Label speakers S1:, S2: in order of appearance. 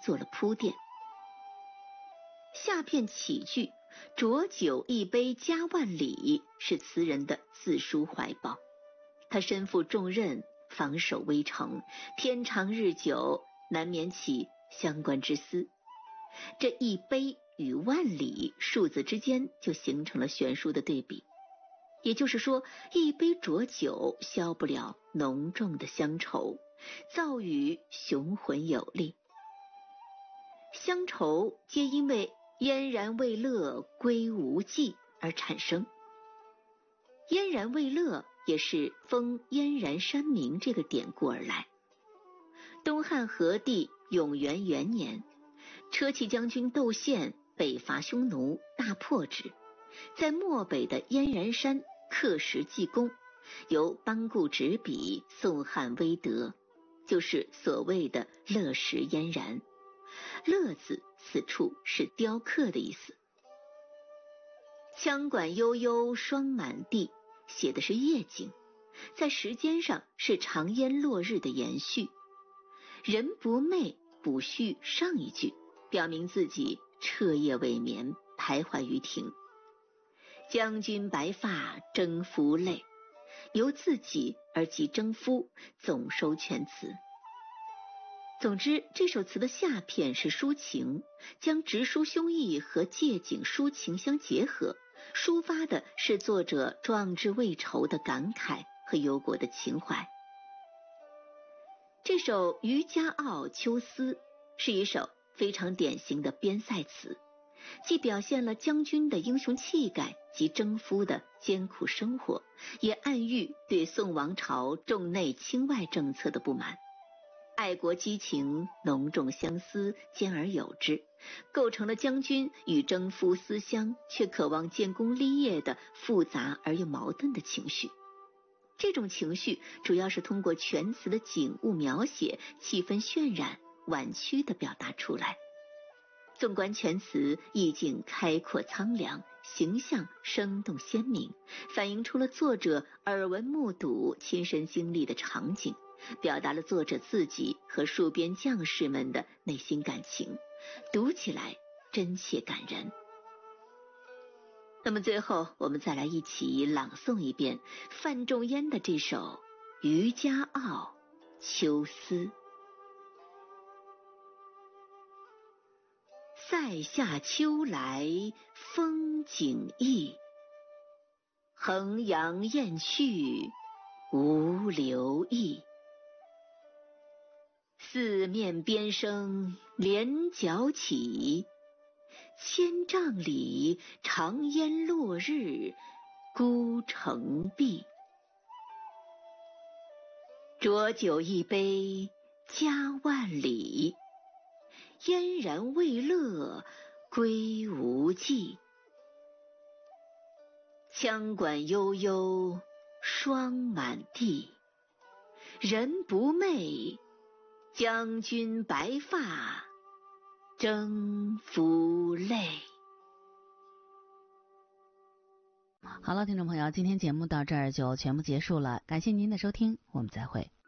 S1: 做了铺垫。下片起句浊酒一杯家万里是词人的自抒怀抱，他身负重任，防守危城，天长日久，难免起相关之思。这一杯与万里数字之间就形成了悬殊的对比，也就是说，一杯浊酒消不了浓重的乡愁，造语雄浑有力。乡愁皆因为燕然未勒归无计而产生。燕然未勒也是封燕然山名这个典故而来。东汉和帝永元元年，车骑将军窦宪北伐匈奴，大破之，在漠北的燕然山刻石记功，由班固执笔，宋汉微得，就是所谓的勒石燕然。勒字此处是雕刻的意思。羌管悠悠霜满地写的是夜景，在时间上是长烟落日的延续。人不寐补叙上一句，表明自己彻夜未眠，徘徊于庭。将军白发征夫泪，由自己而及征夫，总收全词。总之，这首词的下片是抒情，将直抒胸臆和借景抒情相结合，抒发的是作者壮志未酬的感慨和忧国的情怀。这首《渔家傲·秋思》是一首非常典型的边塞词，既表现了将军的英雄气概及征夫的艰苦生活，也暗喻对宋王朝重内轻外政策的不满。爱国激情浓重相思，兼而有之，构成了将军与征夫思乡却渴望建功立业的复杂而又矛盾的情绪。这种情绪主要是通过全词的景物描写，气氛渲染，婉曲地表达出来。纵观全词，意境开阔苍凉，形象生动鲜明，反映出了作者耳闻目睹、亲身经历的场景，表达了作者自己和戍边将士们的内心感情，读起来真切感人。那么最后，我们再来一起朗诵一遍范仲淹的这首《渔家傲·秋思》。塞下秋来风景异，衡阳雁去无留意。四面边声连角起，千丈里长烟落日孤城闭。浊酒一杯家万里，燕然未勒归无计。羌管悠悠霜满地，人不寐将军白发征夫泪。
S2: 好了，听众朋友，今天节目到这儿就全部结束了，感谢您的收听，我们再会。